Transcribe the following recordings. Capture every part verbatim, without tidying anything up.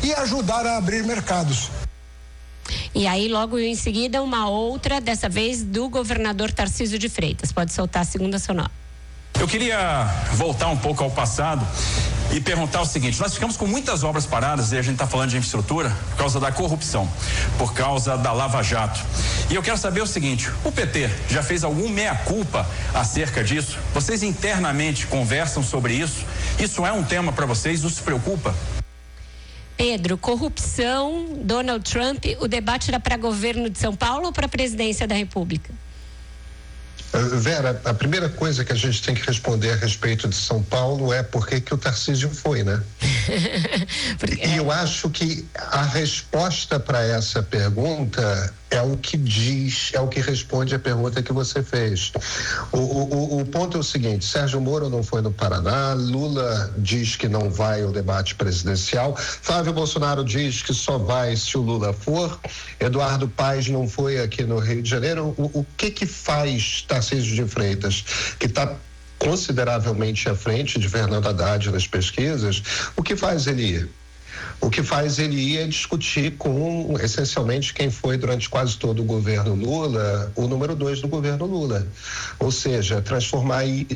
e ajudar a abrir mercados. E aí, logo em seguida, uma outra, dessa vez do governador Tarcísio de Freitas. Pode soltar a segunda sonora. Eu queria voltar um pouco ao passado e perguntar o seguinte: nós ficamos com muitas obras paradas, e a gente está falando de infraestrutura, por causa da corrupção, por causa da Lava Jato. E eu quero saber o seguinte: o P T já fez algum meia-culpa acerca disso? Vocês internamente conversam sobre isso? Isso é um tema para vocês? Isso se preocupa? Pedro, corrupção, Donald Trump, o debate era para governo de São Paulo ou para a presidência da República? Vera, a primeira coisa que a gente tem que responder a respeito de São Paulo é por que que o Tarcísio foi, né? Porque... E eu acho que a resposta para essa pergunta é o que diz, é o que responde a pergunta que você fez. O, o, o ponto é o seguinte: Sérgio Moro não foi no Paraná, Lula diz que não vai ao debate presidencial, Flávio Bolsonaro diz que só vai se o Lula for, Eduardo Paes não foi aqui no Rio de Janeiro. O, o que que faz Tarcísio de Freitas, que está consideravelmente à frente de Fernando Haddad nas pesquisas, o que faz ele ir? O que faz ele ir é discutir com, essencialmente, quem foi durante quase todo o governo Lula, o número dois do governo Lula. Ou seja, transformar e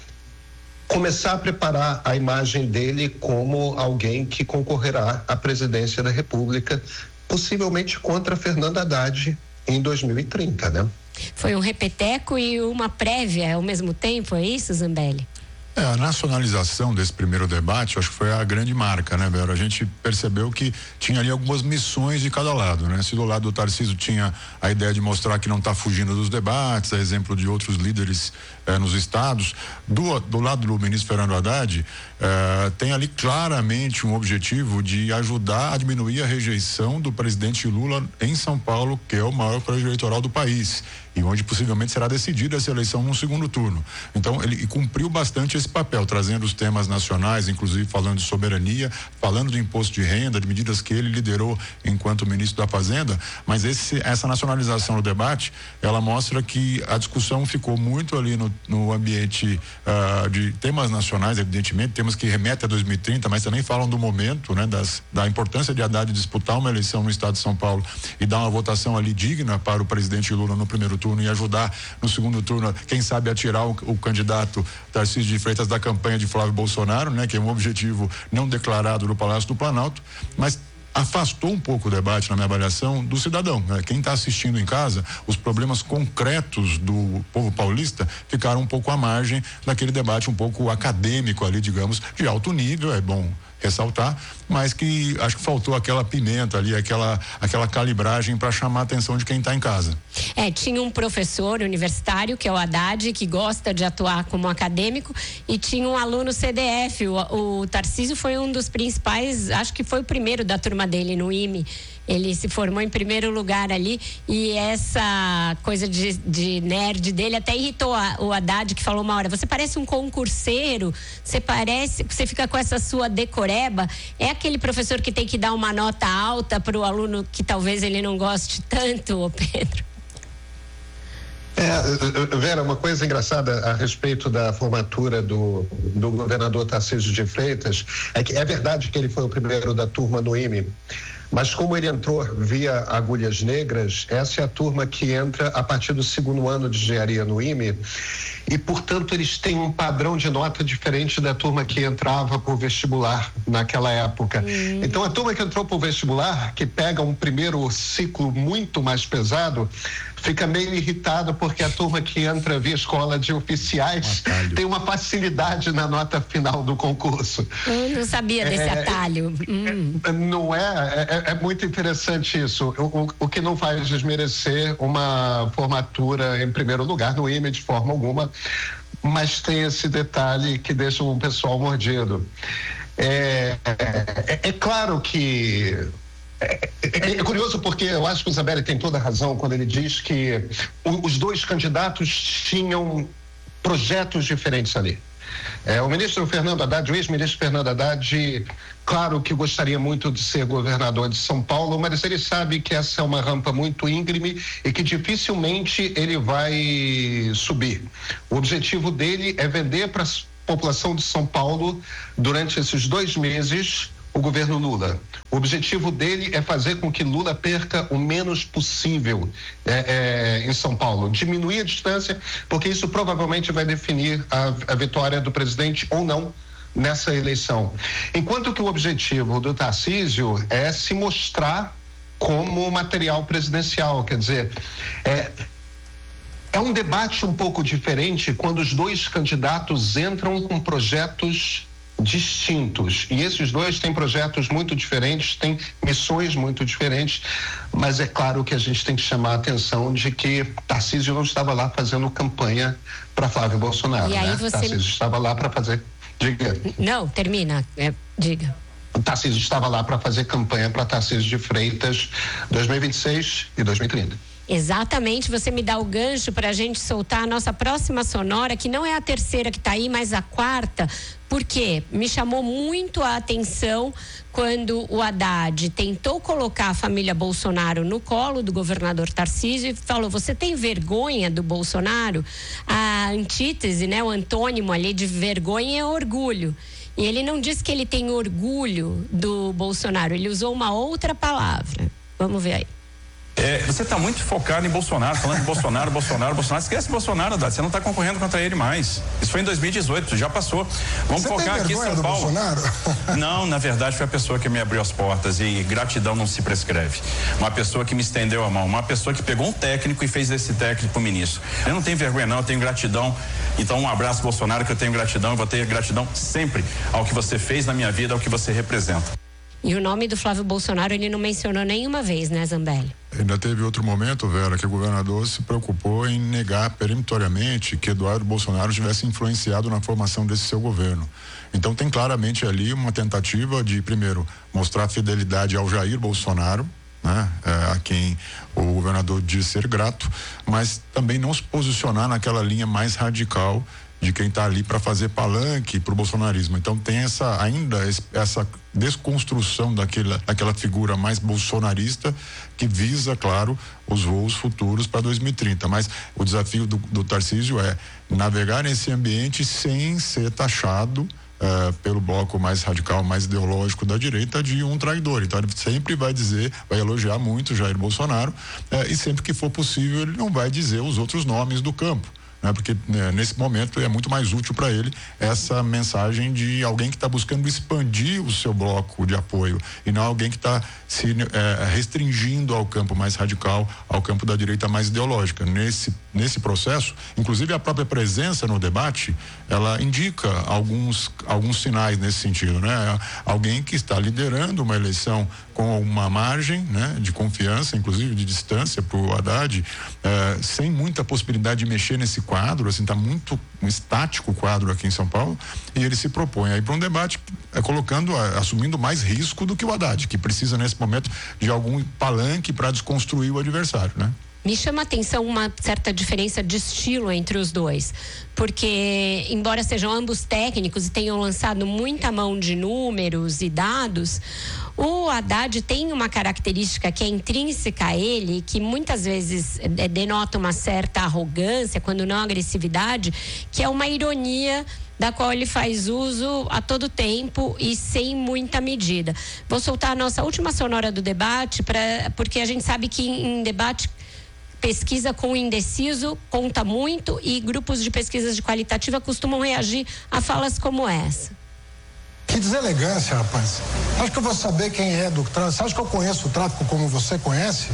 começar a preparar a imagem dele como alguém que concorrerá à presidência da República, possivelmente contra Fernando Haddad em dois mil e trinta, né? Foi um repeteco e uma prévia ao mesmo tempo, é isso, Zambelli? É, a nacionalização desse primeiro debate, acho que foi a grande marca, né, Vera? A gente percebeu que tinha ali algumas missões de cada lado, né? Se do lado do Tarcísio tinha a ideia de mostrar que não está fugindo dos debates, a exemplo de outros líderes eh, nos estados, do, do lado do ministro Fernando Haddad, eh, tem ali claramente um objetivo de ajudar a diminuir a rejeição do presidente Lula em São Paulo, que é o maior colégio eleitoral do país, e onde possivelmente será decidida essa eleição no segundo turno. Então, ele cumpriu bastante esse papel, trazendo os temas nacionais, inclusive falando de soberania, falando do imposto de renda, de medidas que ele liderou enquanto ministro da Fazenda, mas esse, essa nacionalização do debate, ela mostra que a discussão ficou muito ali no, no ambiente uh, de temas nacionais, evidentemente, temas que remetem a dois mil e trinta, mas também falam do momento, né, das, da importância de Haddad disputar uma eleição no estado de São Paulo e dar uma votação ali digna para o presidente Lula no primeiro turno e ajudar no segundo turno, quem sabe, a tirar o, o candidato Tarcísio de Freitas da campanha de Flávio Bolsonaro, né, que é um objetivo não declarado no Palácio do Planalto, mas afastou um pouco o debate, na minha avaliação, do cidadão, né? Quem está assistindo em casa, os problemas concretos do povo paulista ficaram um pouco à margem daquele debate um pouco acadêmico ali, digamos, de alto nível, é bom ressaltar, mas que acho que faltou aquela pimenta ali, aquela, aquela calibragem para chamar a atenção de quem está em casa. É, tinha um professor universitário, que é o Haddad, que gosta de atuar como acadêmico, e tinha um aluno C D F, o, o Tarcísio foi um dos principais, acho que foi o primeiro da turma dele no I M E. Ele se formou em primeiro lugar ali, e essa coisa de, de nerd dele até irritou a, o Haddad, que falou uma hora: você parece um concurseiro, você parece, você fica com essa sua decoreba. É aquele professor que tem que dar uma nota alta para o aluno que talvez ele não goste tanto, ô Pedro? É, Vera, uma coisa engraçada a respeito da formatura do, do governador Tarcísio de Freitas é que é verdade que ele foi o primeiro da turma no I M E, mas como ele entrou via Agulhas Negras, essa é a turma que entra a partir do segundo ano de engenharia no I M E, e, portanto, eles têm um padrão de nota diferente da turma que entrava por vestibular naquela época. Hum. Então, a turma que entrou por vestibular, que pega um primeiro ciclo muito mais pesado, fica meio irritada porque a turma que entra via escola de oficiais um tem uma facilidade na nota final do concurso. Eu não sabia desse é, atalho. Hum. É, não é? É, é muito interessante isso. O, o, o que não faz desmerecer uma formatura em primeiro lugar no I M E de forma alguma, mas tem esse detalhe que deixa o pessoal mordido. É, é, é claro que É, é, é curioso porque eu acho que o Zambelli tem toda a razão quando ele diz que o, os dois candidatos tinham projetos diferentes ali. É, o ministro Fernando Haddad, o ex-ministro Fernando Haddad, claro que gostaria muito de ser governador de São Paulo, mas ele sabe que essa é uma rampa muito íngreme e que dificilmente ele vai subir. O objetivo dele é vender para a população de São Paulo, durante esses dois meses, o governo Lula. O objetivo dele é fazer com que Lula perca o menos possível é, é, em São Paulo, diminuir a distância, porque isso provavelmente vai definir a, a vitória do presidente ou não nessa eleição. Enquanto que o objetivo do Tarcísio é se mostrar como material presidencial, quer dizer, é, é um debate um pouco diferente quando os dois candidatos entram com projetos distintos, e esses dois têm projetos muito diferentes, têm missões muito diferentes, mas é claro que a gente tem que chamar a atenção de que Tarcísio não estava lá fazendo campanha para Flávio Bolsonaro, e aí né? você... Tarcísio estava lá para fazer, diga. Não, termina, é, diga. Tarcísio estava lá para fazer campanha para Tarcísio de Freitas dois mil e vinte e seis e dois mil e trinta. Exatamente, você me dá o gancho para a gente soltar a nossa próxima sonora, que não é a terceira que está aí, mas a quarta, porque me chamou muito a atenção quando o Haddad tentou colocar a família Bolsonaro no colo do governador Tarcísio e falou: você tem vergonha do Bolsonaro? A antítese, né, o antônimo ali de vergonha é orgulho. E ele não disse que ele tem orgulho do Bolsonaro, ele usou uma outra palavra. Vamos ver aí. É, você está muito focado em Bolsonaro, falando de Bolsonaro, Bolsonaro, Bolsonaro. Esquece Bolsonaro, Haddad. Você não está concorrendo contra ele mais. Isso foi em dois mil e dezoito, já passou. Vamos você focar aqui em São do Paulo. Bolsonaro? Não, na verdade foi a pessoa que me abriu as portas, e gratidão não se prescreve. Uma pessoa que me estendeu a mão, uma pessoa que pegou um técnico e fez desse técnico ministro. Eu não tenho vergonha não, eu tenho gratidão. Então um abraço, Bolsonaro, que eu tenho gratidão, eu vou ter gratidão sempre ao que você fez na minha vida, ao que você representa. E o nome do Flávio Bolsonaro ele não mencionou nenhuma vez, né, Zambelli? Ainda teve outro momento, Vera, que o governador se preocupou em negar peremptoriamente que Eduardo Bolsonaro tivesse influenciado na formação desse seu governo. Então tem claramente ali uma tentativa de, primeiro, mostrar fidelidade ao Jair Bolsonaro, né, é, a quem o governador diz ser grato, mas também não se posicionar naquela linha mais radical de quem está ali para fazer palanque para o bolsonarismo. Então tem essa ainda essa desconstrução daquela, daquela figura mais bolsonarista que visa, claro, os voos futuros para dois mil e trinta. Mas o desafio do, do Tarcísio é navegar nesse ambiente sem ser taxado Uh, pelo bloco mais radical, mais ideológico da direita, de um traidor. Então ele sempre vai dizer, vai elogiar muito Jair Bolsonaro, uh, e sempre que for possível ele não vai dizer os outros nomes do campo, né? Porque né, nesse momento é muito mais útil para ele essa mensagem de alguém que está buscando expandir o seu bloco de apoio e não alguém que está se uh, restringindo ao campo mais radical, ao campo da direita mais ideológica. Nesse Nesse processo, inclusive a própria presença no debate, ela indica alguns, alguns sinais nesse sentido, né? Alguém que está liderando uma eleição com uma margem, né, de confiança, inclusive de distância para o Haddad, eh, sem muita possibilidade de mexer nesse quadro, assim, está muito estático o quadro aqui em São Paulo, e ele se propõe aí para um debate eh, colocando, assumindo mais risco do que o Haddad, que precisa nesse momento de algum palanque para desconstruir o adversário, né? Me chama a atenção uma certa diferença de estilo entre os dois, porque embora sejam ambos técnicos e tenham lançado muita mão de números e dados, o Haddad tem uma característica que é intrínseca a ele, que muitas vezes é, denota uma certa arrogância, quando não agressividade, que é uma ironia da qual ele faz uso a todo tempo e sem muita medida. Vou soltar a nossa última sonora do debate, pra, porque a gente sabe que em, em debate pesquisa com indeciso conta muito e grupos de pesquisas de qualitativa costumam reagir a falas como essa. Que deselegância, rapaz. Acho que eu vou saber quem é do tráfico. Você acha que eu conheço o tráfico como você conhece?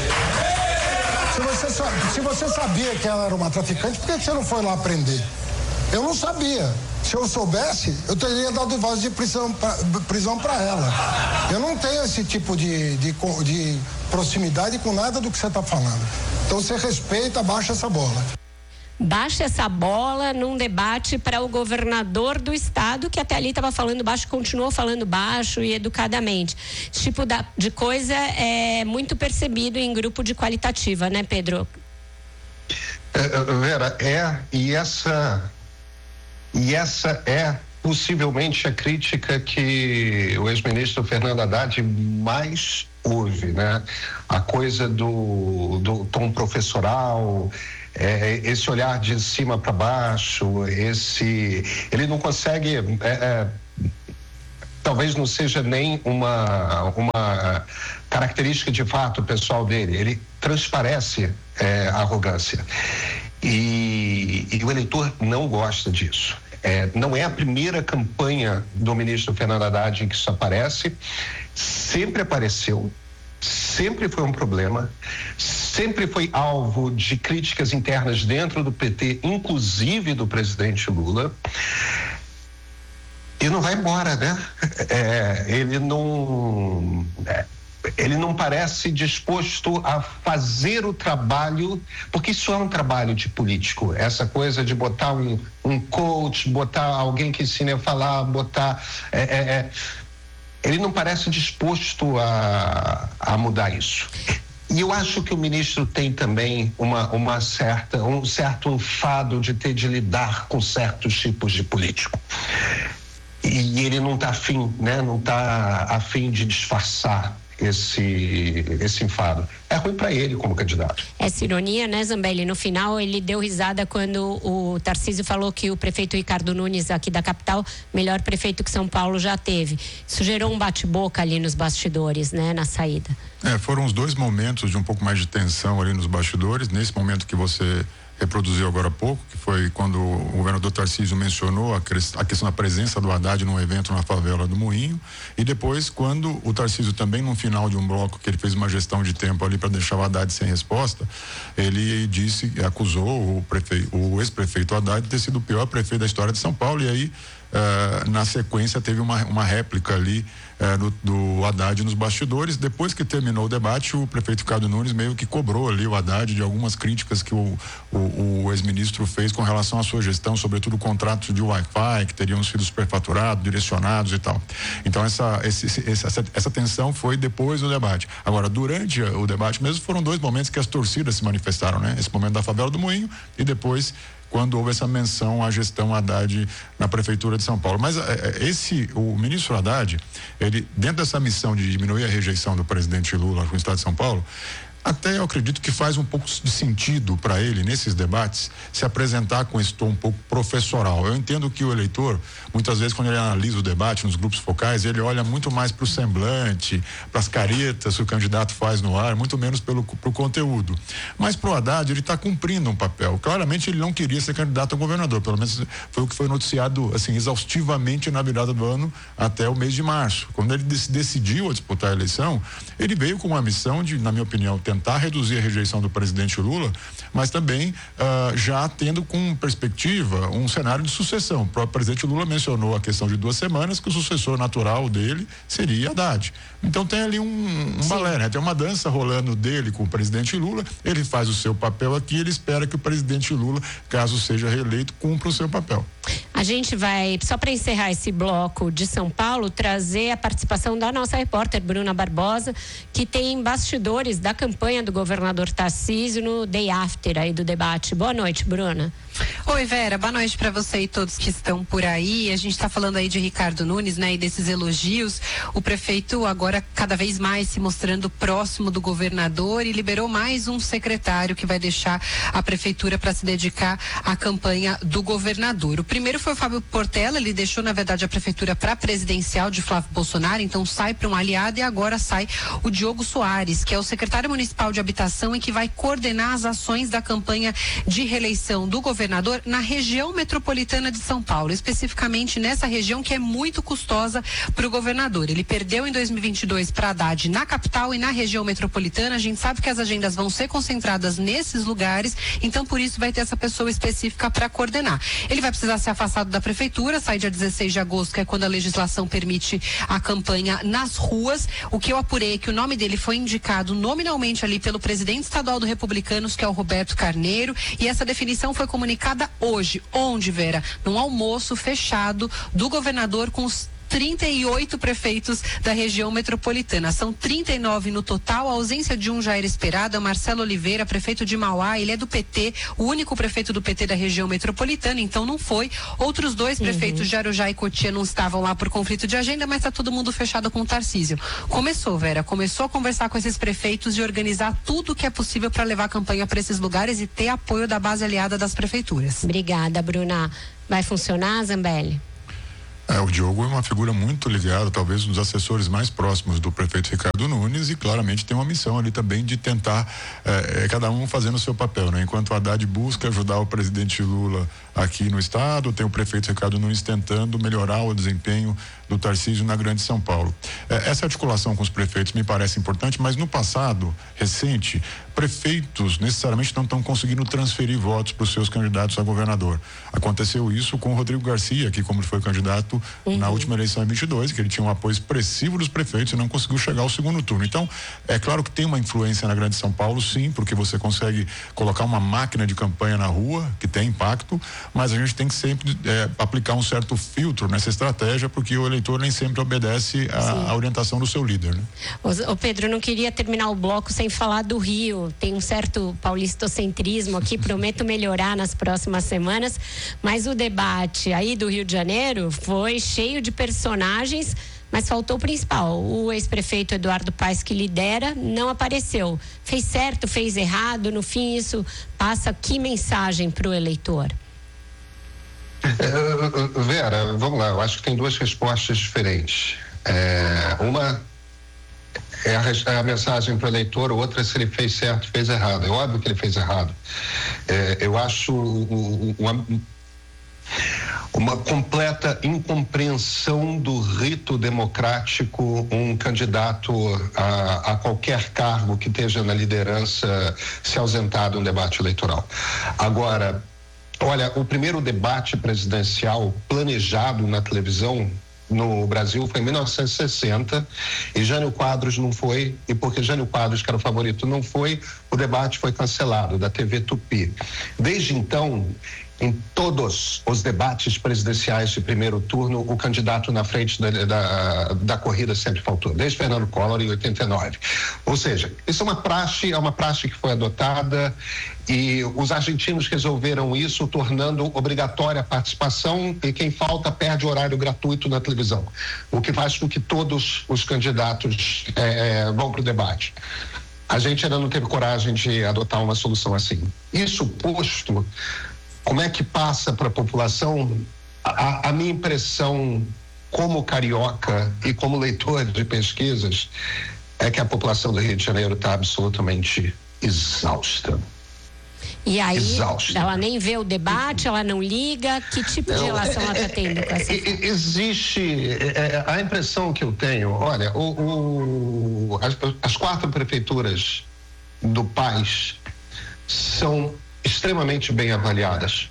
Se você, se você sabia que ela era uma traficante, por que você não foi lá aprender? Eu não sabia. Se eu soubesse, eu teria dado voz de prisão pra, prisão para ela. Eu não tenho esse tipo de, de, de proximidade com nada do que você está falando. Então você respeita, baixa essa bola. Baixa essa bola num debate para o governador do estado, que até ali estava falando baixo, continuou falando baixo e educadamente. Esse tipo da, de coisa é muito percebido em grupo de qualitativa, né, Pedro? É, Vera, é, e essa... E essa é possivelmente a crítica que o ex-ministro Fernando Haddad mais ouve, né? A coisa do, do tom professoral, é, esse olhar de cima para baixo, esse, ele não consegue é, é, talvez não seja nem uma, uma característica de fato pessoal dele, ele transparece é, arrogância. E, e o eleitor não gosta disso. É, não é a primeira campanha do ministro Fernando Haddad em que isso aparece, sempre apareceu, sempre foi um problema, sempre foi alvo de críticas internas dentro do P T, inclusive do presidente Lula. E não vai embora, né? É, ele não... É, ele não parece disposto a fazer o trabalho, porque isso é um trabalho de político, essa coisa de botar um, um coach, botar alguém que ensine a falar, botar... É, é, é, ele não parece disposto a, a mudar isso. E eu acho que o ministro tem também uma, uma certa, um certo enfado de ter de lidar com certos tipos de político. E ele não está afim, né? Não está afim de disfarçar esse, esse enfado. É ruim para ele como candidato. Essa ironia, né, Zambelli? No final ele deu risada quando o Tarcísio falou que o prefeito Ricardo Nunes aqui da capital, melhor prefeito que São Paulo já teve. Isso gerou um bate-boca ali nos bastidores, né, na saída. É, foram os dois momentos de um pouco mais de tensão ali nos bastidores. Nesse momento que você reproduziu agora há pouco, que foi quando o governador Tarcísio mencionou a, a questão da presença do Haddad num evento na favela do Moinho, e depois quando o Tarcísio também no final de um bloco que ele fez uma gestão de tempo ali para deixar o Haddad sem resposta, ele disse, acusou o prefeito, o ex-prefeito Haddad de ter sido o pior prefeito da história de São Paulo, e aí Uh, na sequência teve uma, uma réplica ali uh, do, do Haddad nos bastidores. Depois que terminou o debate, o prefeito Ricardo Nunes meio que cobrou ali o Haddad de algumas críticas que o, o, o ex-ministro fez com relação à sua gestão, sobretudo contratos de Wi-Fi que teriam sido superfaturados, direcionados e tal. Então essa, esse, essa, essa tensão foi depois do debate. Agora, durante o debate mesmo, foram dois momentos que as torcidas se manifestaram, né? Esse momento da favela do Moinho e depois quando houve essa menção à gestão Haddad na prefeitura de São Paulo. Mas esse, o ministro Haddad, ele, dentro dessa missão de diminuir a rejeição do presidente Lula no estado de São Paulo, até eu acredito que faz um pouco de sentido para ele, nesses debates, se apresentar com esse tom um pouco professoral. Eu entendo que o eleitor, muitas vezes, quando ele analisa o debate nos grupos focais, ele olha muito mais para o semblante, para as caretas que o candidato faz no ar, muito menos pelo pro conteúdo. Mas para o Haddad, ele está cumprindo um papel. Claramente, ele não queria ser candidato a governador, pelo menos foi o que foi noticiado, assim, exaustivamente na virada do ano até o mês de março. Quando ele decidiu a disputar a eleição, ele veio com uma missão de, na minha opinião, tentar reduzir a rejeição do presidente Lula, mas também uh, já tendo com perspectiva um cenário de sucessão. O próprio presidente Lula mencionou a questão de duas semanas que o sucessor natural dele seria Haddad. Então tem ali um, um balé, né? Tem uma dança rolando dele com o presidente Lula, ele faz o seu papel aqui, ele espera que o presidente Lula, caso seja reeleito, cumpra o seu papel. A gente vai, só para encerrar esse bloco de São Paulo, trazer a participação da nossa repórter Bruna Barbosa, que tem bastidores da campanha do governador Tarcísio no day after aí do debate. Boa noite, Bruna. Oi, Vera, boa noite para você e todos que estão por aí. A gente está falando aí de Ricardo Nunes, né, e desses elogios. O prefeito agora cada vez mais se mostrando próximo do governador e liberou mais um secretário que vai deixar a prefeitura para se dedicar à campanha do governador. O primeiro foi o Fábio Portela, ele deixou na verdade a prefeitura para presidencial de Flávio Bolsonaro, então sai para um aliado, e agora sai o Diogo Soares, que é o secretário municipal de habitação e que vai coordenar as ações da campanha de reeleição do governador na região metropolitana de São Paulo, especificamente nessa região que é muito custosa para o governador. Ele perdeu em dois mil e vinte e dois para Haddad na capital e na região metropolitana. A gente sabe que as agendas vão ser concentradas nesses lugares, então por isso vai ter essa pessoa específica para coordenar. Ele vai precisar ser afastado da prefeitura, sai dia dezesseis de agosto, que é quando a legislação permite a campanha nas ruas. O que eu apurei é que o nome dele foi indicado nominalmente ali pelo presidente estadual do Republicanos, que é o Roberto Carneiro, e essa definição foi comunicada hoje. Onde, Vera? Num almoço fechado do governador com os trinta e oito prefeitos da região metropolitana. São trinta e nove no total. A ausência de um já era esperada. Marcelo Oliveira, prefeito de Mauá, ele é do P T, o único prefeito do P T da região metropolitana, então não foi. Outros dois uhum. prefeitos de Arujá e Cotia não estavam lá por conflito de agenda, mas está todo mundo fechado com o Tarcísio. Começou, Vera, começou a conversar com esses prefeitos e organizar tudo o que é possível para levar a campanha para esses lugares e ter apoio da base aliada das prefeituras. Obrigada, Bruna. Vai funcionar, Zambelli? É, o Diogo é uma figura muito ligada, talvez um dos assessores mais próximos do prefeito Ricardo Nunes, e claramente tem uma missão ali também de tentar, é, é, cada um fazendo o seu papel, né? Enquanto o Haddad busca ajudar o presidente Lula aqui no estado, tem o prefeito Ricardo Nunes tentando melhorar o desempenho do Tarcísio na Grande São Paulo. É, essa articulação com os prefeitos me parece importante, mas no passado recente, prefeitos necessariamente não estão conseguindo transferir votos para os seus candidatos a governador. Aconteceu isso com o Rodrigo Garcia, que como ele foi candidato uhum. na última eleição em vinte e dois, que ele tinha um apoio expressivo dos prefeitos e não conseguiu chegar ao segundo turno. Então, é claro que tem uma influência na Grande São Paulo, sim, porque você consegue colocar uma máquina de campanha na rua, que tem impacto, mas a gente tem que sempre é, aplicar um certo filtro nessa estratégia, porque o eleitor nem sempre obedece à orientação do seu líder, né? Ô Pedro, eu não queria terminar o bloco sem falar do Rio. Tem um certo paulistocentrismo aqui, prometo melhorar nas próximas semanas, mas o debate aí do Rio de Janeiro foi cheio de personagens, mas faltou o principal. O ex-prefeito Eduardo Paes, que lidera, não apareceu. Fez certo, fez errado, no fim isso passa que mensagem para o eleitor? É, Vera, vamos lá, eu acho que tem duas respostas diferentes. É, uma é a, é a mensagem para o eleitor, outra é se ele fez certo, fez errado. É óbvio que ele fez errado. É, eu acho uma, uma completa incompreensão do rito democrático um candidato a, a qualquer cargo que esteja na liderança se ausentar de um debate eleitoral. Agora, olha, o primeiro debate presidencial planejado na televisão no Brasil foi em mil novecentos e sessenta e Jânio Quadros não foi, e porque Jânio Quadros, que era o favorito, não foi, o debate foi cancelado da T V Tupi. Desde então, em todos os debates presidenciais de primeiro turno, o candidato na frente da, da, da corrida sempre faltou, desde Fernando Collor em oitenta e nove. Ou seja, isso é uma praxe, é uma praxe que foi adotada e os argentinos resolveram isso, tornando obrigatória a participação, e quem falta perde horário gratuito na televisão, o que faz com que todos os candidatos é, vão para o debate. A gente ainda não teve coragem de adotar uma solução assim. Isso posto, como é que passa para a população? A, a minha impressão como carioca e como leitor de pesquisas é que a população do Rio de Janeiro está absolutamente exausta. E aí, exausta. Ela nem vê o debate, ela não liga, que tipo de não, relação é, ela está tendo com essa? É, existe, é, a impressão que eu tenho, olha, o, o, as, as quatro prefeituras do país são extremamente bem avaliadas.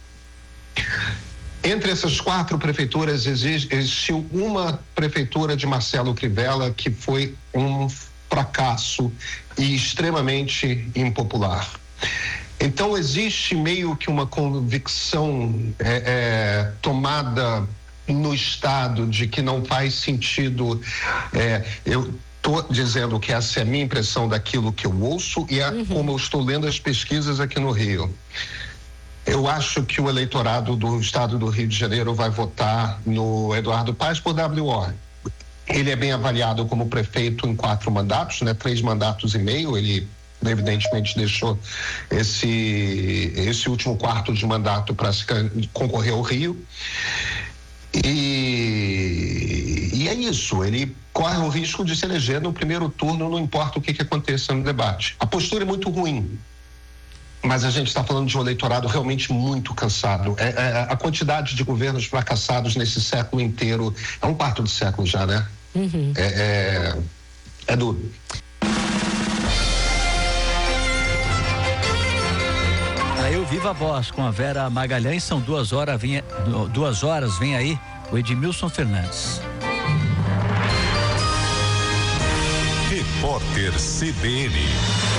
Entre essas quatro prefeituras existiu uma prefeitura de Marcelo Crivella que foi um fracasso e extremamente impopular. Então existe meio que uma convicção é, é, tomada no estado de que não faz sentido. É, eu estou dizendo que essa é a minha impressão daquilo que eu ouço e é uhum. como eu estou lendo as pesquisas aqui no Rio. Eu acho que o eleitorado do estado do Rio de Janeiro vai votar no Eduardo Paes por W O. Ele é bem avaliado como prefeito em quatro mandatos, né? Três mandatos e meio. Ele evidentemente deixou esse esse último quarto de mandato para concorrer ao Rio. E, e é isso, ele corre o risco de se eleger no primeiro turno, não importa o que, que aconteça no debate. A postura é muito ruim, mas a gente está falando de um eleitorado realmente muito cansado. É, é, a quantidade de governos fracassados nesse século inteiro, é um quarto de século já, né? Uhum. É, é, é duro. Aí o Viva Voz com a Vera Magalhães, são duas horas, vem, duas horas, vem aí o Edmilson Fernandes. Repórter C B N.